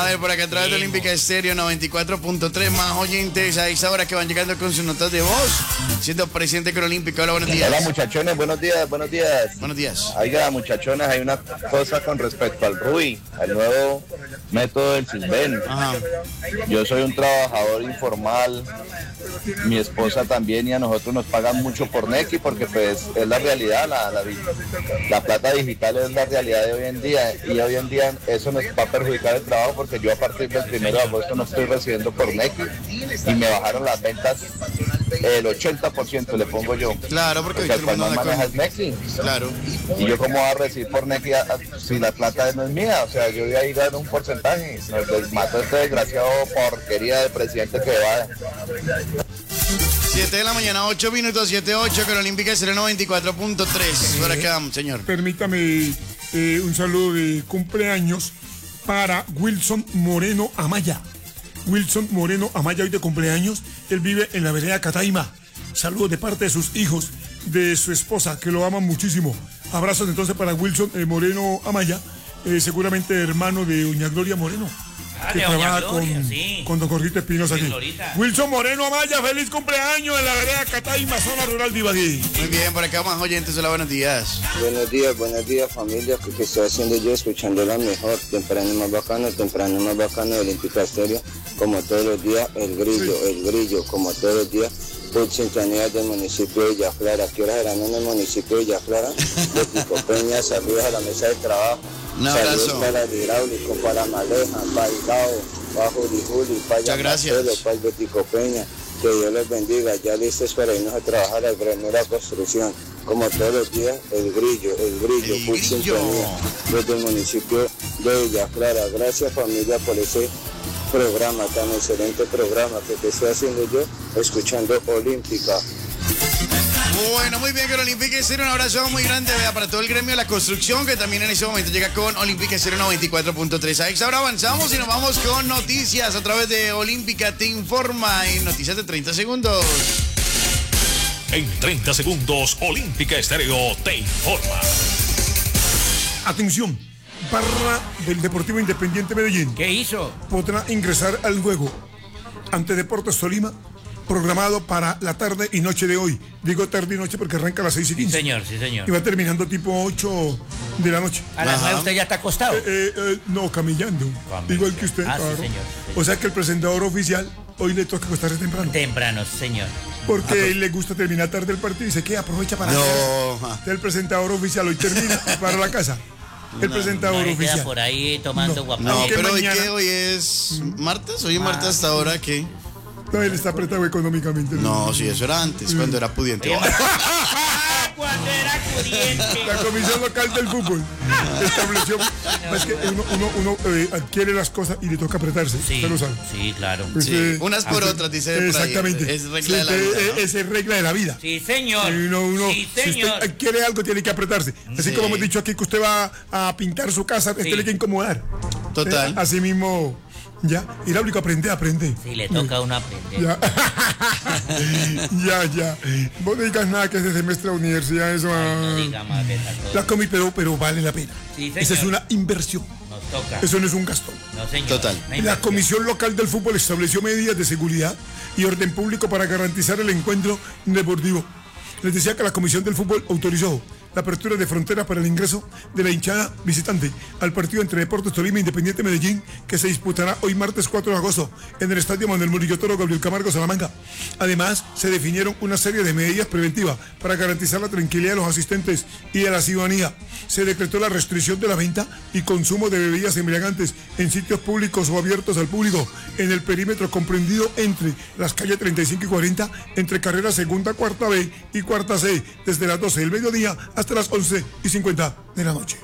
ver, por acá a través de Olímpica Estéreo 94.3, más oyentes a esa hora que van llegando con sus notas de voz, siendo presidente Olímpico. Hola, buenos días. Hola, muchachones, buenos días. Buenos días. Oiga, muchachones, hay una cosa con respecto al RUI, al nuevo método del Sisbén. Yo soy un trabajador informal, mi esposa también, y a nosotros nos pagan mucho por Nequi porque pues es la realidad, la plata digital es la realidad de hoy en día, y hoy en día eso nos va a perjudicar el trabajo porque yo a partir del 1 de agosto no estoy recibiendo por Nequi y me bajaron las ventas el 80%, le pongo yo. Claro, porque al cual no manejas Nequi. Claro. Y yo cómo voy a recibir por Nequi si la plata no es mía, o sea, yo de ahí gano un porcentaje. Nos mató este desgraciado porquería de presidente que va. 7 de la mañana, 8 minutos, 7-8, con Olímpica Estéreo 94.3. Por acá, señor. Permítame un saludo de cumpleaños para Wilson Moreno Amaya. Wilson Moreno Amaya hoy de cumpleaños. Él vive en la vereda Cataima. Saludos de parte de sus hijos, de su esposa, que lo aman muchísimo. Abrazos entonces para Wilson Moreno Amaya, seguramente hermano de doña Gloria Moreno, que trabaja con don Jorgito Espinosa aquí. Wilson Moreno Amaya, feliz cumpleaños en la vereda Cataima, zona rural de Ibagué. Muy bien, por acá más oyentes. Hola, buenos días. Buenos días familia, que estoy haciendo yo escuchando la mejor, temprano más bacano de Olímpica Estéreo, como todos los días, el grillo, como todos los días. Por sintonía del municipio de Villa Clara. ¿Qué horas eran en el municipio de Villa Clara? De Tico Peña, saludos a la mesa de trabajo. Saludos para el hidráulico, para Maleja, para Hidao, para Juli, para Marcelo, para el de Tico Peña. Que Dios les bendiga. Ya listos para irnos a trabajar al gremio de la construcción. Como todos los días, el grillo, por sintonía desde el municipio de Villa Clara. Gracias familia por ese programa, tan excelente programa que te estoy haciendo yo, escuchando Olímpica. Bueno, muy bien, con Olímpica Estéreo, un abrazo muy grande para todo el gremio de la construcción, que también en ese momento llega con Olímpica Estéreo 94.3. A esta hora avanzamos y nos vamos con noticias a través de Olímpica Te Informa en noticias de 30 segundos. En 30 segundos, Olímpica Estéreo Te Informa. Atención. Barra del Deportivo Independiente Medellín. ¿Qué hizo? Podrá ingresar al juego ante Deportes Tolima, programado para la tarde y noche de hoy. Digo tarde y noche porque arranca a las 6:15. Sí, señor. Y va terminando tipo 8 de la noche. ¿A las 9 usted ya está acostado? No, camillando. Igual que usted, claro. Sí, señor. O sea que el presentador oficial hoy le toca acostarse temprano. Temprano, señor. Porque le gusta terminar tarde el partido y dice que aprovecha para hacer. El presentador oficial hoy termina para la casa. El presentador oficial. Por ahí tomando guapo. No, pero hoy es martes. Hoy es martes hasta ahora, ¿qué? No, él está apretado económicamente. No, sí, eso era antes, cuando era pudiente. Cuando era pudiente. La Comisión Local del Fútbol estableció. Es que uno adquiere las cosas y le toca apretarse. Sí, usted lo sabe. Sí, claro. Pues, unas por otras, dice. Exactamente. Es regla de la vida, ¿no? Esa es regla de la vida. Sí, señor. Sí, señor. Si usted adquiere algo, tiene que apretarse. Así como hemos dicho aquí que usted va a pintar su casa, usted tiene que incomodar. Total. Así mismo. Ya, hidráulico, aprende. Sí, le toca a uno aprender. Ya. Vos no digas nada que ese semestre de universidad, eso. No diga más de esa cosa. La comí, pero vale la pena. Sí, señor. Esa es una inversión. Nos toca. Eso no es un gasto. No, señor. Total. La Comisión Local del Fútbol estableció medidas de seguridad y orden público para garantizar el encuentro deportivo. Les decía que la Comisión del Fútbol autorizó la apertura de fronteras para el ingreso de la hinchada visitante al partido entre Deportes Tolima e Independiente Medellín, que se disputará hoy martes 4 de agosto en el Estadio Manuel Murillo Toro Gabriel Camargo Salamanca. Además, se definieron una serie de medidas preventivas para garantizar la tranquilidad de los asistentes y de la ciudadanía. Se decretó la restricción de la venta y consumo de bebidas embriagantes en sitios públicos o abiertos al público en el perímetro comprendido entre las calles 35 y 40, entre carreras segunda, cuarta B y cuarta C, desde las 12 del mediodía hasta las 11:50 de la noche.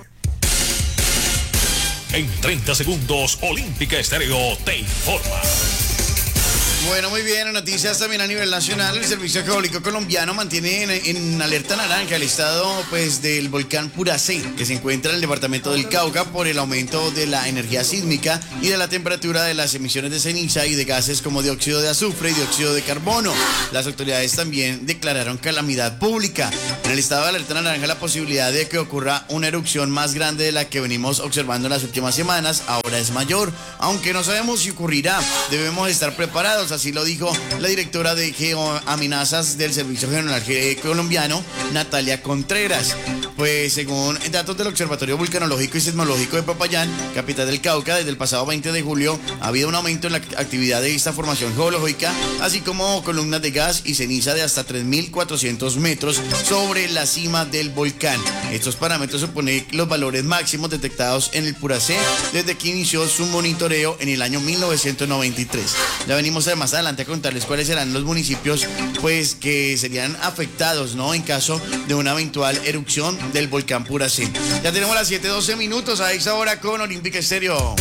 En 30 segundos, Olímpica Estéreo Te Informa. Bueno, muy bien, noticias también a nivel nacional. El Servicio Geológico Colombiano mantiene en alerta naranja el estado pues, del volcán Puracé, que se encuentra en el departamento del Cauca por el aumento de la energía sísmica y de la temperatura de las emisiones de ceniza y de gases como dióxido de azufre y dióxido de carbono. Las autoridades también declararon calamidad pública. En el estado de alerta naranja la posibilidad de que ocurra una erupción más grande de la que venimos observando en las últimas semanas ahora es mayor, aunque no sabemos si ocurrirá. Debemos estar preparados, así lo dijo la directora de Geoamenazas del Servicio Geológico Colombiano, Natalia Contreras. Pues según datos del Observatorio Vulcanológico y Sismológico de Popayán, capital del Cauca, desde el pasado 20 de julio ha habido un aumento en la actividad de esta formación geológica, así como columnas de gas y ceniza de hasta 3.400 metros sobre la cima del volcán. Estos parámetros suponen los valores máximos detectados en el Puracé desde que inició su monitoreo en el año 1993. Ya venimos más adelante a contarles cuáles serán los municipios pues que serían afectados, ¿no?, en caso de una eventual erupción del volcán Puracé. Ya tenemos las 7:12 minutos a esta hora con Olímpica Estéreo.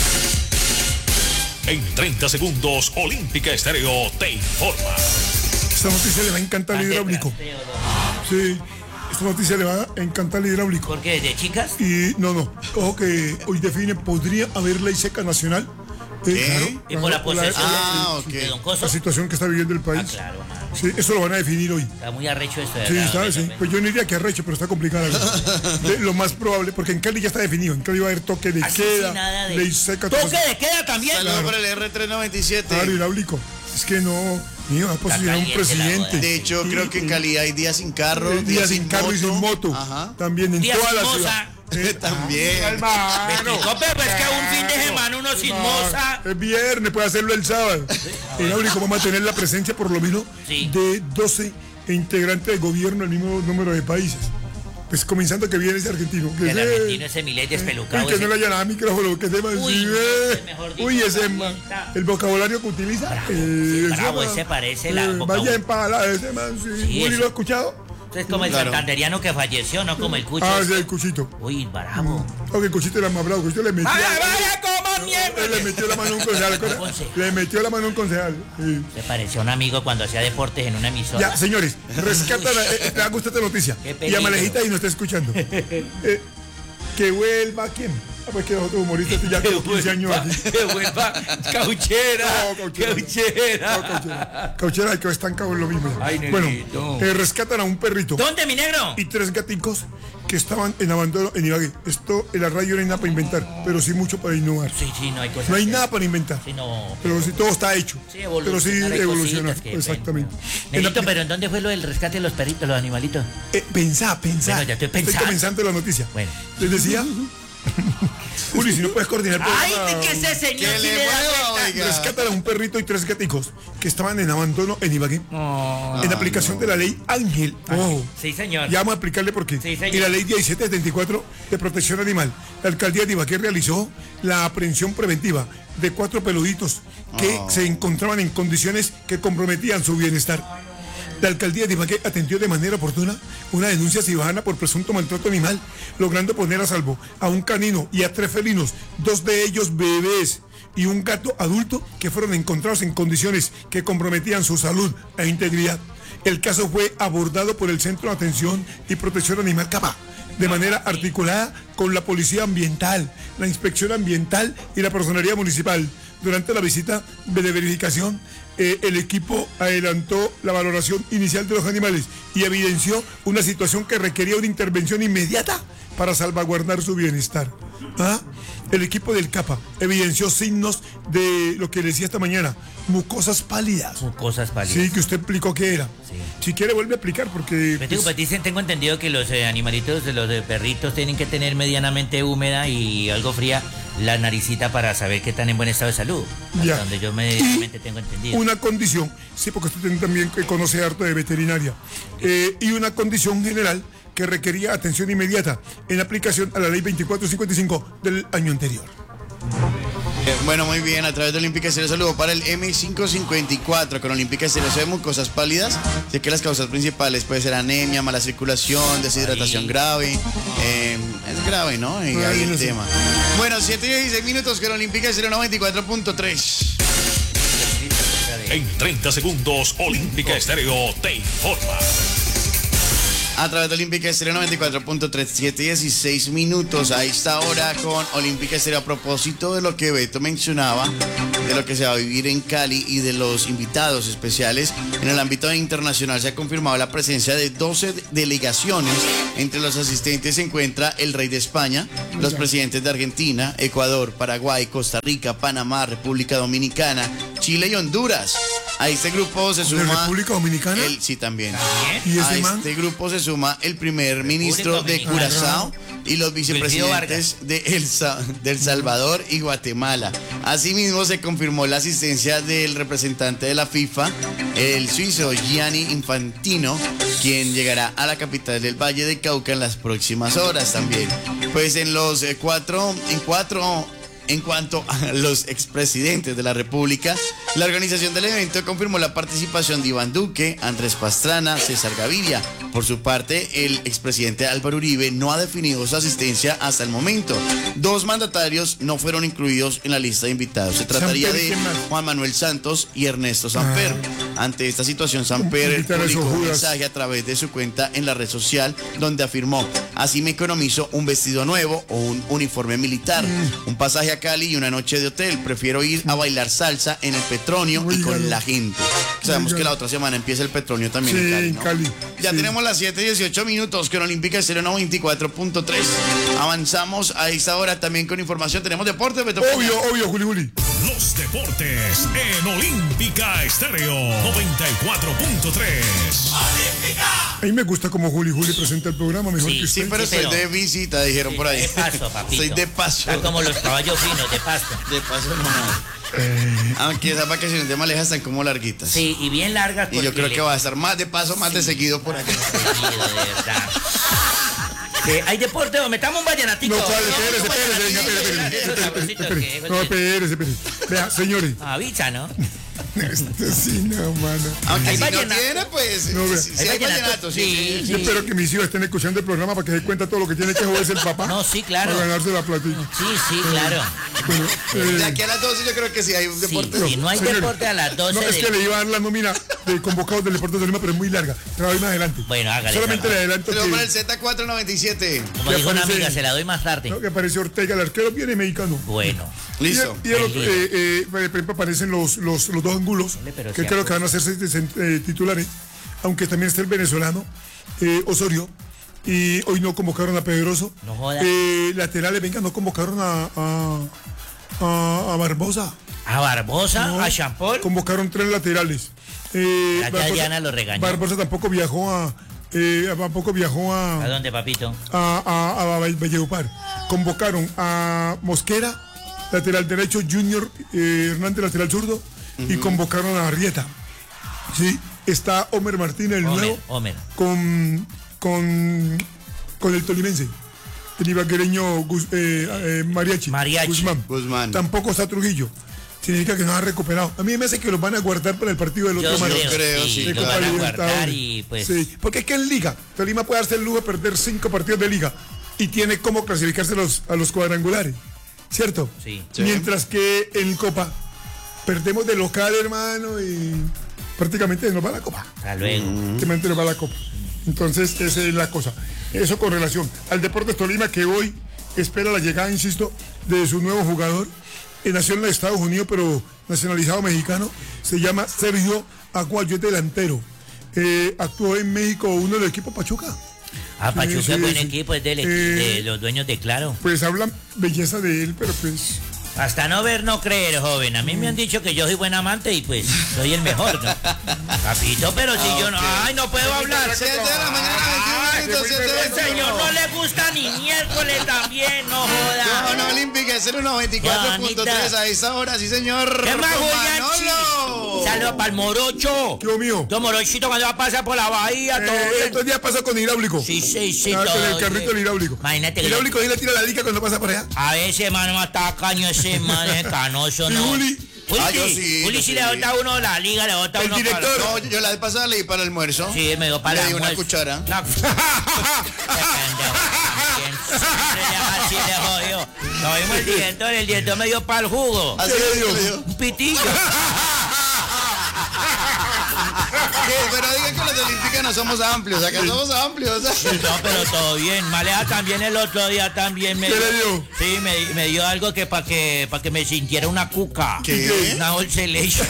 En 30 segundos, Olímpica Estéreo te informa. Esta noticia le va a encantar al hidráulico. Sí, esta noticia le va a encantar al hidráulico. ¿Por qué? ¿De chicas? Y no. Ojo que hoy define, podría haber ley seca nacional. Claro, Y por la posesión de Don Coso. la situación que está viviendo el país. Claro, mano. Sí, eso lo van a definir hoy. Está muy arrecho esto. Sí, está, sí. Pues yo no diría que arrecho, pero está complicado. Lo más probable, porque en Cali ya está definido. En Cali va a haber toque de queda, ley seca. ¿Toque de queda también? Saludos para el R397. Claro, hidráulico. Es que no, mío, va a posicionar un presidente. De hecho, creo que en Cali hay días sin carro, días sin carro y sin moto. Ajá. También en toda la ciudad. También. Hermano. Pero es que un fin de semana uno sin moza. Es viernes, puede hacerlo el sábado. Hidráulico, vamos a tener la presencia por lo menos de 12 integrantes del gobierno, el mismo número de países. Pues comenzando que viene ese argentino. El argentino ese Milei despelucado. Que no le haya nada micrófono, que se man. Uy, ese man. El vocabulario que utiliza. Bravo, ese parece la vaya empalada ese man. Sí. ¿Lo ha escuchado? Es como el santanderiano que falleció, no como el Cucho. Ah, sí, el Cuchito. Uy, bravo. Ok, el Cuchito era más bravo. Cuchito le metió. ¡Vaya, como miembro! Le metió la mano a un concejal. Le metió la mano a un concejal. Sí. Se pareció a un amigo cuando hacía deportes en una emisora. Ya, señores, rescatan. ¿Te ha gustado esta noticia? Y a Malejita y nos está escuchando. Que vuelva, ¿quién? Pues que otro humorista ya con 15 años aquí. Que vuelva Cauchera. Cauchera, que estancado en lo mismo. Ay, bueno, rescatan a un perrito. ¿Dónde, mi negro? Y 3 gaticos que estaban en abandono en Ibagué. Esto en la radio no hay nada para inventar, pero sí mucho para innovar. Sí, no hay cosas. No hay nada para inventar. Sí, no, pero sí todo está hecho. Sí, pero sí evolucionar. Exactamente. Negrito, pero ¿en dónde fue lo del rescate de los perritos, los animalitos? Pensá. Bueno, ya estoy pensando. Estoy comenzando la noticia. Bueno. Les decía. Juli, si no puedes coordinar. ¡Ay, qué ese señor! Rescatan a un perrito y 3 gaticos que estaban en abandono en Ibagué. En aplicación de la ley Ángel. Sí, señor. Ya vamos a explicarle por qué. Sí, señor. Y la ley 1774 de protección animal. La alcaldía de Ibagué realizó la aprehensión preventiva de 4 peluditos que se encontraban en condiciones que comprometían su bienestar. La alcaldía de Ibagué atendió de manera oportuna una denuncia ciudadana por presunto maltrato animal, logrando poner a salvo a un canino y a 3 felinos, 2 de ellos bebés y un gato adulto que fueron encontrados en condiciones que comprometían su salud e integridad. El caso fue abordado por el Centro de Atención y Protección Animal CAPA, de manera articulada con la Policía Ambiental, la Inspección Ambiental y la Personería Municipal. Durante la visita de verificación, el equipo adelantó la valoración inicial de los animales y evidenció una situación que requería una intervención inmediata para salvaguardar su bienestar. El equipo del CAPA evidenció signos de lo que decía esta mañana, mucosas pálidas. Mucosas pálidas. Sí, que usted explicó qué era. Sí. Si quiere vuelve a explicar porque... Tengo entendido que los animalitos, los perritos tienen que tener medianamente húmeda y algo fría la naricita para saber qué tan en buen estado de salud. Hasta donde yo medianamente tengo entendido. Una condición, sí, porque usted también conoce harto de veterinaria, y una condición general que requería atención inmediata en aplicación a la ley 2455 del año anterior. Bueno, muy bien, a través de Olímpica Estéreo saludo para el M554 con Olímpica Estéreo. Sabemos cosas pálidas, sé que las causas principales pueden ser anemia, mala circulación, deshidratación grave, es grave, ¿no? Y ahí el tema. Bueno, 7:16 minutos con Olímpica Estéreo 94.3. En 30 segundos, Olímpica Estéreo te informa. A través de Olímpica Estéreo 94.37, 16 minutos a esta hora con Olímpica Estéreo. A propósito de lo que Beto mencionaba, de lo que se va a vivir en Cali y de los invitados especiales, en el ámbito internacional se ha confirmado la presencia de 12 delegaciones. Entre los asistentes se encuentra el rey de España, los presidentes de Argentina, Ecuador, Paraguay, Costa Rica, Panamá, República Dominicana, Chile y Honduras. A este grupo se suma... ¿De República Dominicana? Sí, también. ¿Y ese a man? este grupo se suma el primer ministro de Curazao y los vicepresidentes de El Salvador y Guatemala. Asimismo, se confirmó la asistencia del representante de la FIFA, el suizo Gianni Infantino, quien llegará a la capital del Valle de Cauca en las próximas horas también. Pues en cuanto a los expresidentes de la República, la organización del evento confirmó la participación de Iván Duque, Andrés Pastrana, César Gaviria. Por su parte, el expresidente Álvaro Uribe no ha definido su asistencia hasta el momento. 2 mandatarios no fueron incluidos en la lista de invitados. Se trataría de Juan Manuel Santos y Ernesto Samper. Ante esta situación, Samper publicó un mensaje a través de su cuenta en la red social donde afirmó: así me economizo un vestido nuevo o un uniforme militar, un pasaje a Cali y una noche de hotel. Prefiero ir a bailar salsa en el Petronio y con la gente. Sabemos que la otra semana empieza el Petronio también en Cali, ¿no? Ya tenemos las 7:18 minutos con Olímpica Estéreo 94.3. Avanzamos a esta hora también con información. Tenemos deporte, Beto. Obvio, Juli. Los deportes en Olímpica Estéreo 94.3. A mí me gusta como Juli presenta el programa mejor que usted. Sí, pero soy de visita, dijeron por ahí. De paso, papito. Soy de paso. Está como los caballos finos, de paso. De paso nomás. Aunque esas vacaciones de Maleja están como larguitas. Sí, y bien largas. Y yo creo que va a estar más de paso, más de seguido por aquí. Seguido, de verdad. ¿Hay deporte o metamos un vallenatico? No, espérese. Vea, señores. Avisa, ¿no? Sí, no, mano. Aunque si vallenato. no tiene, pues No, si hay vallenato, sí. Yo espero que mis hijos estén escuchando el programa para que se den cuenta todo lo que tiene que joderse el papá. No, sí, claro. Para ganarse la platita. Sí, claro. Bueno, De aquí a las 12 yo creo que sí hay un deporte. Si no hay señores, deporte a las 12. No, es que le iba a dar la nómina de convocados del Deportes de Tolima, pero es muy larga. Se la doy más adelante. Bueno, hágale. Solamente le adelanto Pero que... con el Z497. Como dijo una aparece- amiga, se la doy más tarde. No, que apareció Ortega, el arquero viene mexicano. Bueno. Listo. Y el otro, por ejemplo, aparecen los 2 ángulos, Pero que sí, creo que van a ser titulares, aunque también está el venezolano, Osorio, y hoy no convocaron a Pedroso. No jodas. Laterales, venga, no convocaron a Barbosa. ¿A Barbosa? No, ¿A Champol? Convocaron 3 laterales. Ya Diana lo regañó. Barbosa tampoco viajó ¿A dónde, papito? a Valledupar. Convocaron a Mosquera, lateral derecho, Junior Hernández, lateral zurdo, y convocaron a Arrieta. Sí, está Homer Martínez, el nuevo, con el tolimense, el ibaguereño Mariachi Guzmán. Tampoco está Trujillo. Significa que no ha recuperado. A mí me hace que los van a guardar para el partido del otro martes. Yo creo, sí. Lo van a guardar y pues... Sí, porque es que en Liga, Tolima puede darse el lujo de perder 5 partidos de Liga y tiene como clasificarse a los cuadrangulares, ¿cierto? Sí. Mientras que en Copa perdemos de local, hermano, y prácticamente nos va la Copa. Hasta luego. Prácticamente nos va la Copa. Entonces, esa es la cosa. Eso con relación al Deportes Tolima, que hoy espera la llegada, insisto, de su nuevo jugador. Nació en los Estados Unidos, pero nacionalizado mexicano. Se llama Sergio Aguayo, es delantero. Actuó en México uno de los equipos Pachuca. Pachuca es buen equipo, es de los dueños de Claro. Pues hablan belleza de él, pero pues... Hasta no ver, no creer, joven. A mí me han dicho que yo soy buen amante y pues soy el mejor, ¿no? Papito, pero si yo no... ¡Ay, no puedo hablar! 7 de la mañana, 21 minutos, 7 de la El señor no le gusta ni miércoles también, no joda. Con Olímpica es 94.3 a esa hora, sí señor. ¿Qué más, Manolo? Saludos para el morocho. Dios mío. Todo morochito cuando va a pasar por la bahía, todo bien. Estos días pasa con hidráulico. Sí, Con todo el carrito del hidráulico. Imagínate El que hidráulico ahí le tira la liga cuando pasa por allá. a veces, mano, está caño ese man, es canoso, ¿Y ¿no? Juli? Yo sí, Juli yo sí sí. le bota uno la liga, le bota El uno director. No, yo la vez pasada le di para el almuerzo. para... Sí, me dio para Le el di una almuerzo. cuchara. No. Qué pendejo. Siempre le haga así, le jodió. Lo vimos el director me dio para el jugo. Así le dio. Un pitillo. Pero digan que los de Olímpica no somos amplios, acá somos amplios. No, pero todo bien. Maleja también el otro día también me ¿Qué le dio? Sí, me dio algo que para que me sintiera una cuca. ¿Qué? Una dulce leche.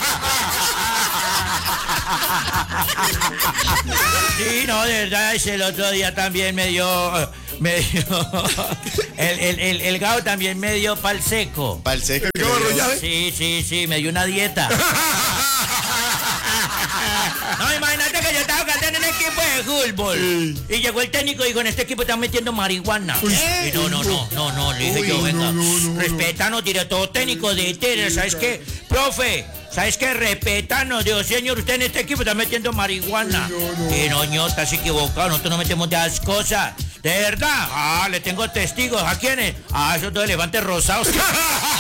Sí, no, de verdad, el otro día también me dio el Gao también me dio pal seco. Pal seco. ¿El Gao Arroyave? Sí, me dio una dieta. No, imagínate que yo estaba jugando en un equipo de fútbol. Y llegó el técnico y dijo, en este equipo están metiendo marihuana. Y no, le dije yo, venga, respétanos, director técnico de ITER, ¿sabes qué? Profe, ¿sabes qué? Respétanos, digo, señor, usted en este equipo está metiendo marihuana. Y no, estás equivocado, nosotros no metemos de las cosas. ¿De verdad? Le tengo testigos. ¿A quiénes? Esos dos elefantes rosados.